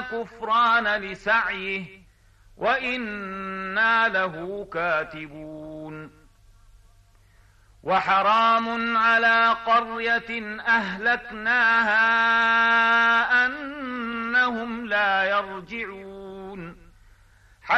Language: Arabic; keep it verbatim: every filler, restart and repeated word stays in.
كفران لسعيه وإنا له كاتبون وحرام على قرية أهلكناها أنهم لا يرجعون